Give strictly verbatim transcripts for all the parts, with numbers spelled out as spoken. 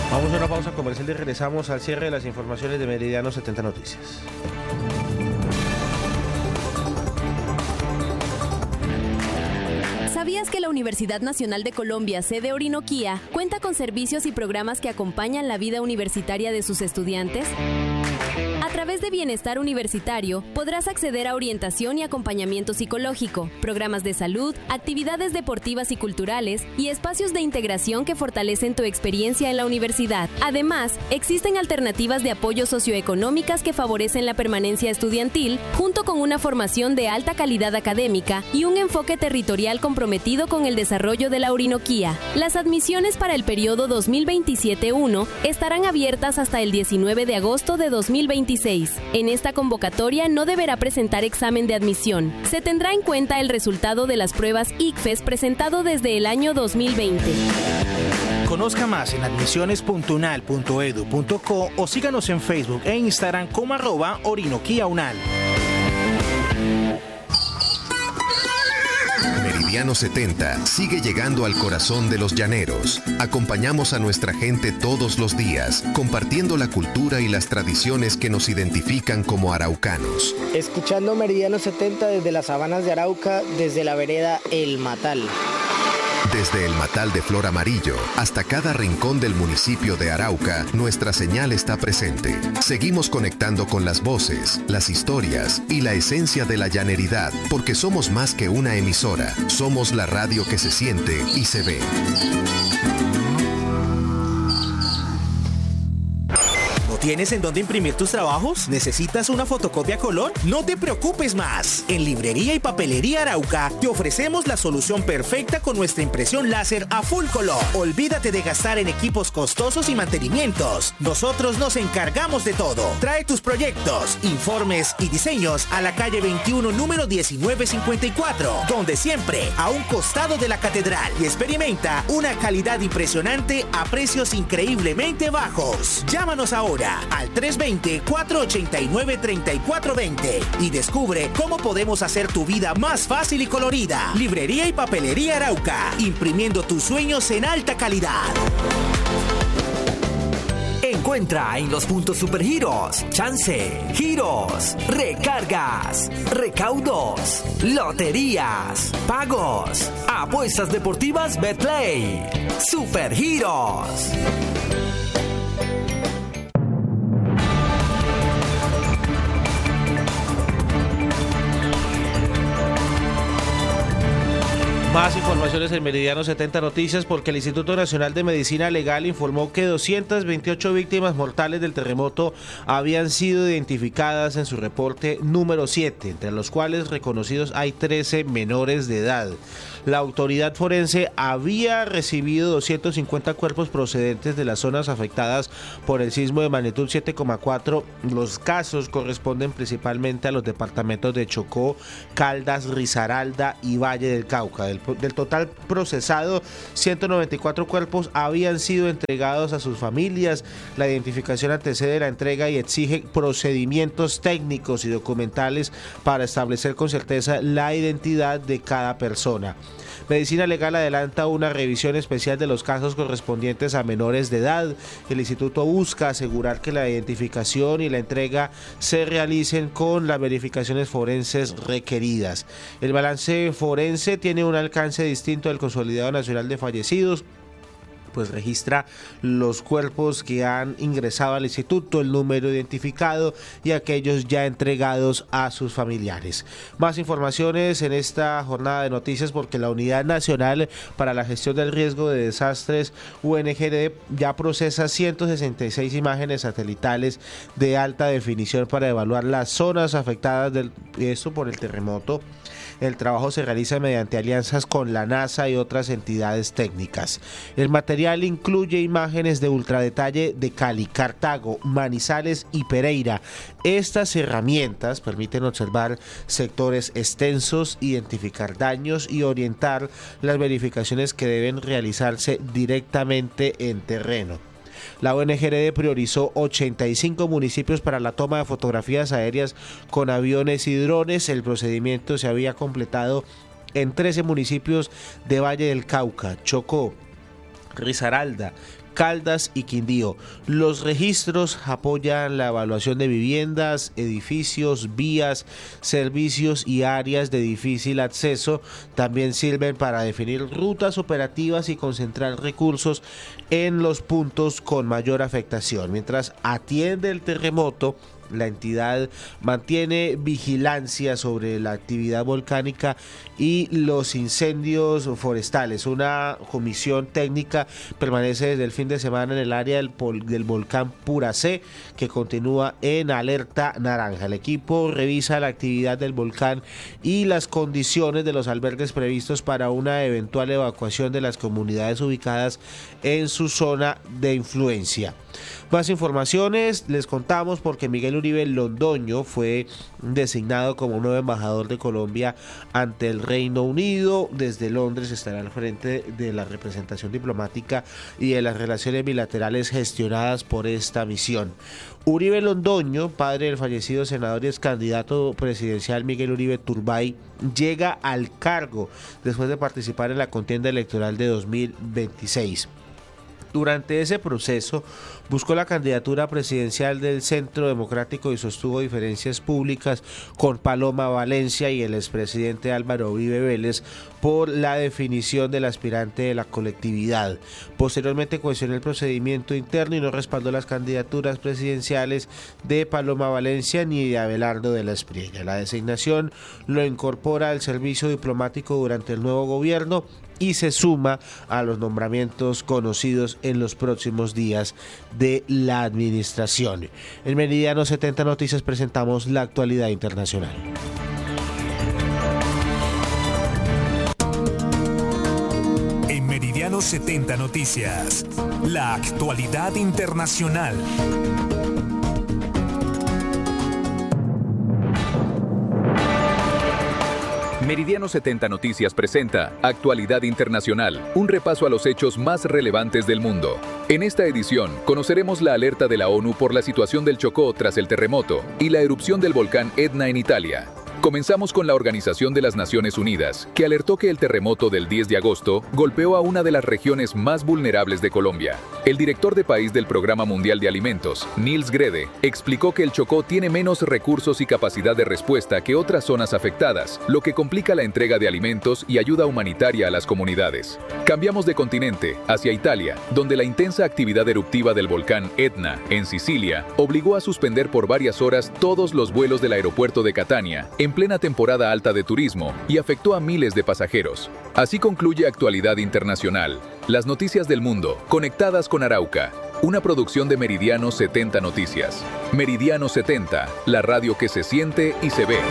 Vamos a una pausa comercial y regresamos al cierre de las informaciones de Meridiano setenta Noticias. ¿Sabías que la Universidad Nacional de Colombia, sede Orinoquía, cuenta con servicios y programas que acompañan la vida universitaria de sus estudiantes? A través de Bienestar Universitario, podrás acceder a orientación y acompañamiento psicológico, programas de salud, actividades deportivas y culturales y espacios de integración que fortalecen tu experiencia en la universidad. Además, existen alternativas de apoyo socioeconómicas que favorecen la permanencia estudiantil, junto con una formación de alta calidad académica y un enfoque territorial comprometido con el desarrollo de la Orinoquía. Las admisiones para el periodo dos mil veintisiete uno estarán abiertas hasta el diecinueve de agosto de dos mil veintiséis. En esta convocatoria no deberá presentar examen de admisión. Se tendrá en cuenta el resultado de las pruebas I C F E S presentado desde el año dos mil veinte. Conozca más en admisiones punto unal punto edu punto co o síganos en Facebook e Instagram como arroba Orinoquía Unal. Meridiano setenta sigue llegando al corazón de los llaneros. Acompañamos a nuestra gente todos los días, compartiendo la cultura y las tradiciones que nos identifican como araucanos. Escuchando Meridiano setenta desde las sabanas de Arauca, desde la vereda El Matal. Desde el Matal de Flor Amarillo hasta cada rincón del municipio de Arauca, nuestra señal está presente. Seguimos conectando con las voces, las historias y la esencia de la llaneridad, porque somos más que una emisora. Somos la radio que se siente y se ve. ¿Tienes en dónde imprimir tus trabajos? ¿Necesitas una fotocopia a color? No te preocupes más. En Librería y Papelería Arauca te ofrecemos la solución perfecta con nuestra impresión láser a full color. Olvídate de gastar en equipos costosos y mantenimientos. Nosotros nos encargamos de todo. Trae tus proyectos, informes y diseños a la calle veintiuno, número diecinueve cincuenta y cuatro, donde siempre a un costado de la catedral, y experimenta una calidad impresionante a precios increíblemente bajos. Llámanos ahora al tres dos cero, cuatro ocho nueve, tres cuatro dos cero y descubre cómo podemos hacer tu vida más fácil y colorida. Librería y Papelería Arauca, imprimiendo tus sueños en alta calidad. Encuentra en los puntos Supergiros, chance, giros, recargas, recaudos, loterías, pagos, apuestas deportivas Betplay. Supergiros. Más informaciones en Meridiano setenta Noticias, porque el Instituto Nacional de Medicina Legal informó que doscientas veintiocho víctimas mortales del terremoto habían sido identificadas en su reporte número siete, entre los cuales reconocidos hay trece menores de edad. La autoridad forense había recibido doscientos cincuenta cuerpos procedentes de las zonas afectadas por el sismo de magnitud siete coma cuatro. Los casos corresponden principalmente a los departamentos de Chocó, Caldas, Risaralda y Valle del Cauca. Del, del total procesado, ciento noventa y cuatro cuerpos habían sido entregados a sus familias. La identificación antecede la entrega y exige procedimientos técnicos y documentales para establecer con certeza la identidad de cada persona. Medicina Legal adelanta una revisión especial de los casos correspondientes a menores de edad. El instituto busca asegurar que la identificación y la entrega se realicen con las verificaciones forenses requeridas. El balance forense tiene un alcance distinto del Consolidado Nacional de Fallecidos, pues registra los cuerpos que han ingresado al instituto, el número identificado y aquellos ya entregados a sus familiares. Más informaciones en esta jornada de noticias, porque la Unidad Nacional para la Gestión del Riesgo de Desastres, U N G D, ya procesa ciento sesenta y seis imágenes satelitales de alta definición para evaluar las zonas afectadas del, esto por el terremoto. El trabajo se realiza mediante alianzas con la NASA y otras entidades técnicas. El material incluye imágenes de ultradetalle de Cali, Cartago, Manizales y Pereira. Estas herramientas permiten observar sectores extensos, identificar daños y orientar las verificaciones que deben realizarse directamente en terreno. La U N G D priorizó ochenta y cinco municipios para la toma de fotografías aéreas con aviones y drones. El procedimiento se había completado en trece municipios de Valle del Cauca, Chocó, Risaralda, Caldas y Quindío. Los registros apoyan la evaluación de viviendas, edificios, vías, servicios y áreas de difícil acceso. También sirven para definir rutas operativas y concentrar recursos en los puntos con mayor afectación. Mientras atiende el terremoto, la entidad mantiene vigilancia sobre la actividad volcánica y los incendios forestales. Una comisión técnica permanece desde el fin de semana en el área del, pol- del volcán Puracé, que continúa en alerta naranja. El equipo revisa la actividad del volcán y las condiciones de los albergues previstos para una eventual evacuación de las comunidades ubicadas en su zona de influencia. Más informaciones les contamos porque Miguel Uribe Londoño fue designado como nuevo embajador de Colombia ante el Reino Unido. Desde Londres estará al frente de la representación diplomática y de las relaciones bilaterales gestionadas por esta misión. Uribe Londoño, padre del fallecido senador y ex candidato presidencial Miguel Uribe Turbay, llega al cargo después de participar en la contienda electoral de dos mil veintiséis. Durante ese proceso buscó la candidatura presidencial del Centro Democrático y sostuvo diferencias públicas con Paloma Valencia y el expresidente Álvaro Uribe Vélez por la definición del aspirante de la colectividad. Posteriormente cuestionó el procedimiento interno y no respaldó las candidaturas presidenciales de Paloma Valencia ni de Abelardo de la Espriella. La designación lo incorpora al servicio diplomático durante el nuevo gobierno y se suma a los nombramientos conocidos en los próximos días de la administración. En Meridiano setenta Noticias presentamos la actualidad internacional. En Meridiano setenta Noticias, la actualidad internacional. Meridiano setenta Noticias presenta Actualidad Internacional, un repaso a los hechos más relevantes del mundo. En esta edición conoceremos la alerta de la ONU por la situación del Chocó tras el terremoto y la erupción del volcán Etna en Italia. Comenzamos con la Organización de las Naciones Unidas, que alertó que el terremoto del diez de agosto golpeó a una de las regiones más vulnerables de Colombia. El director de país del Programa Mundial de Alimentos, Nils Grede, explicó que el Chocó tiene menos recursos y capacidad de respuesta que otras zonas afectadas, lo que complica la entrega de alimentos y ayuda humanitaria a las comunidades. Cambiamos de continente, hacia Italia, donde la intensa actividad eruptiva del volcán Etna, en Sicilia, obligó a suspender por varias horas todos los vuelos del aeropuerto de Catania, en plena temporada alta de turismo, y afectó a miles de pasajeros. Así concluye Actualidad Internacional, las noticias del mundo conectadas con Arauca, una producción de Meridiano setenta Noticias. Meridiano setenta, la radio que se siente y se ve.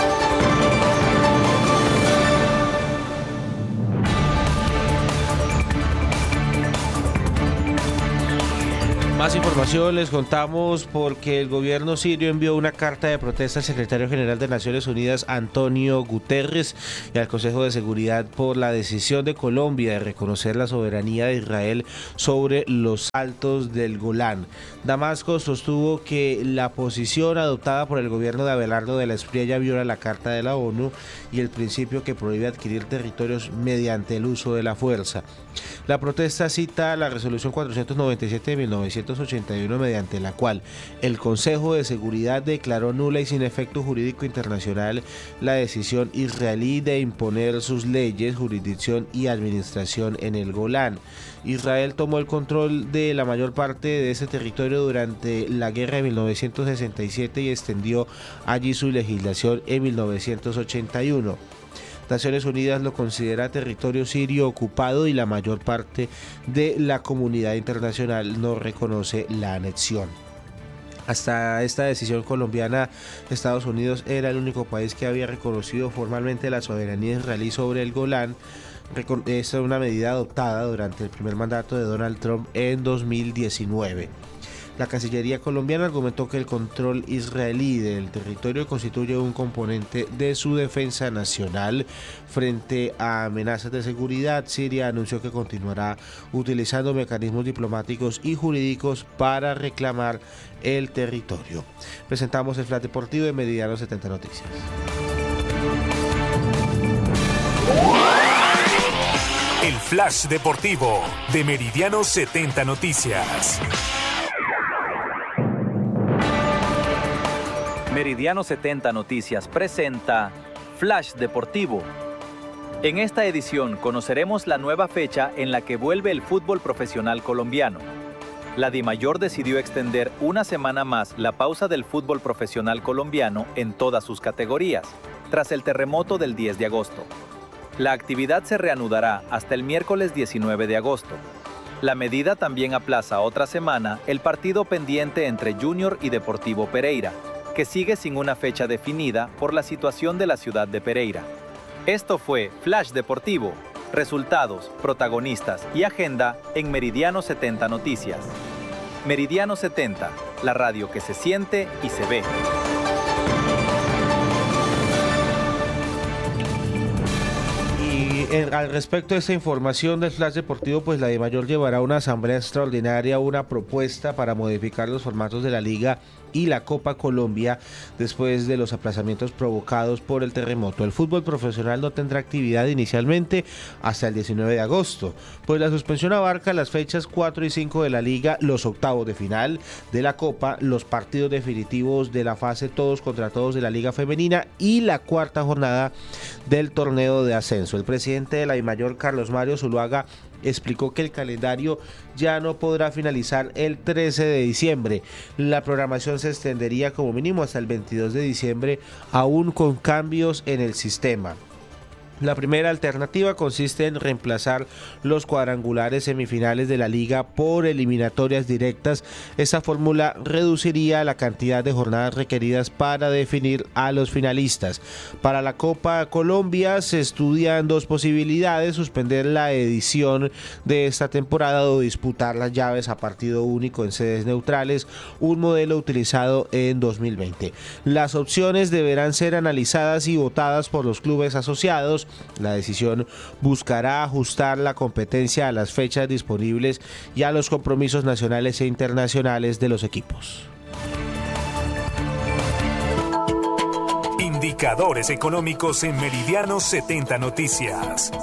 Más información les contamos porque el gobierno sirio envió una carta de protesta al secretario general de Naciones Unidas, Antonio Guterres, y al Consejo de Seguridad por la decisión de Colombia de reconocer la soberanía de Israel sobre los altos del Golán. Damasco sostuvo que la posición adoptada por el gobierno de Abelardo de la Espriella viola la Carta de la ONU y el principio que prohíbe adquirir territorios mediante el uso de la fuerza. La protesta cita la resolución cuatrocientos noventa y siete de mil novecientos ochenta y uno, mediante la cual el Consejo de Seguridad declaró nula y sin efecto jurídico internacional la decisión israelí de imponer sus leyes, jurisdicción y administración en el Golán. Israel tomó el control de la mayor parte de ese territorio durante la guerra de mil novecientos sesenta y siete y extendió allí su legislación en mil novecientos ochenta y uno. Naciones Unidas lo considera territorio sirio ocupado y la mayor parte de la comunidad internacional no reconoce la anexión. Hasta esta decisión colombiana, Estados Unidos era el único país que había reconocido formalmente la soberanía israelí sobre el Golán. Esta es una medida adoptada durante el primer mandato de Donald Trump en dos mil diecinueve. La Cancillería colombiana argumentó que el control israelí del territorio constituye un componente de su defensa nacional frente a amenazas de seguridad. Siria anunció que continuará utilizando mecanismos diplomáticos y jurídicos para reclamar el territorio. Presentamos el Flash Deportivo de Meridiano setenta Noticias. El Flash Deportivo de Meridiano setenta Noticias. Meridiano setenta Noticias presenta Flash Deportivo. En esta edición conoceremos la nueva fecha en la que vuelve el fútbol profesional colombiano. La DIMAYOR decidió extender una semana más la pausa del fútbol profesional colombiano en todas sus categorías, tras el terremoto del diez de agosto. La actividad se reanudará hasta el miércoles diecinueve de agosto. La medida también aplaza otra semana el partido pendiente entre Junior y Deportivo Pereira, que sigue sin una fecha definida por la situación de la ciudad de Pereira. Esto fue Flash Deportivo, resultados, protagonistas y agenda en Meridiano setenta Noticias. Meridiano setenta, la radio que se siente y se ve. En, al respecto de esta información del Flash Deportivo, pues la DIMAYOR llevará a una asamblea extraordinaria una propuesta para modificar los formatos de la Liga y la Copa Colombia después de los aplazamientos provocados por el terremoto. El fútbol profesional no tendrá actividad inicialmente hasta el diecinueve de agosto, pues la suspensión abarca las fechas cuatro y cinco de la Liga, los octavos de final de la Copa, los partidos definitivos de la fase todos contra todos de la Liga Femenina y la cuarta jornada del torneo de ascenso. El presidente de la DIMAYOR, Carlos Mario Zuluaga, explicó que el calendario ya no podrá finalizar el trece de diciembre. La programación se extendería como mínimo hasta el veintidós de diciembre, aún con cambios en el sistema. La primera alternativa consiste en reemplazar los cuadrangulares semifinales de la liga por eliminatorias directas. Esta fórmula reduciría la cantidad de jornadas requeridas para definir a los finalistas. Para la Copa Colombia se estudian dos posibilidades: suspender la edición de esta temporada o disputar las llaves a partido único en sedes neutrales, un modelo utilizado en dos mil veinte. Las opciones deberán ser analizadas y votadas por los clubes asociados. La decisión buscará ajustar la competencia a las fechas disponibles y a los compromisos nacionales e internacionales de los equipos. Indicadores económicos en Meridiano setenta Noticias.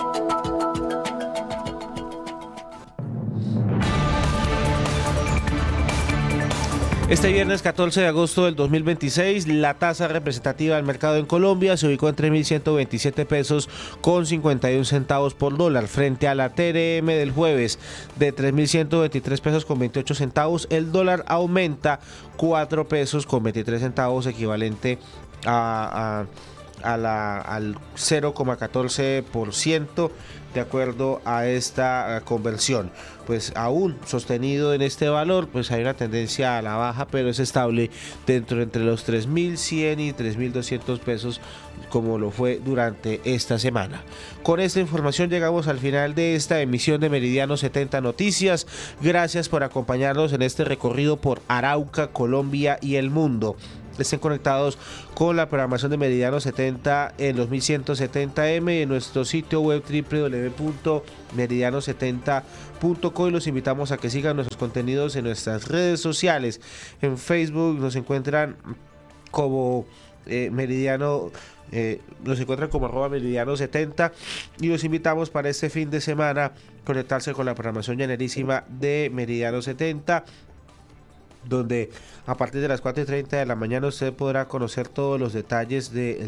Este viernes catorce de agosto del dos mil veintiséis, la tasa representativa del mercado en Colombia se ubicó en tres mil ciento veintisiete pesos con cincuenta y un centavos por dólar, frente a la T R M del jueves de tres mil ciento veintitrés pesos con veintiocho centavos. El dólar aumenta cuatro pesos con veintitrés centavos, equivalente a, a, a la, al cero coma catorce por ciento de acuerdo a esta conversión. Pues aún sostenido en este valor, pues hay una tendencia a la baja, pero es estable dentro entre los tres mil cien y tres mil doscientos pesos, como lo fue durante esta semana. Con esta información llegamos al final de esta emisión de Meridiano setenta Noticias. Gracias por acompañarnos en este recorrido por Arauca, Colombia y el mundo. Estén conectados con la programación de Meridiano setenta en los mil ciento setenta eme y en nuestro sitio web doble u doble u doble u punto meridiano setenta punto co, y los invitamos a que sigan nuestros contenidos en nuestras redes sociales. En Facebook nos encuentran como eh, Meridiano eh, nos encuentran como arroba Meridiano setenta, y los invitamos para este fin de semana conectarse con la programación llanerísima de Meridiano setenta, donde a partir de las cuatro y treinta de la mañana usted podrá conocer todos los detalles de